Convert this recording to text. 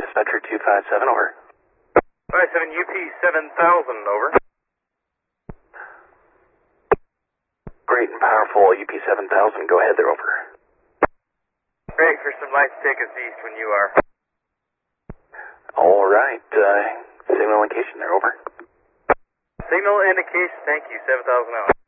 Dispatcher 257, over. 57 UP 7000, over. Great and powerful UP 7000, go ahead there, over. Greg, for some lights, take us east when you are. Alright, signal indication there, over. Signal indication, thank you, 7000 out.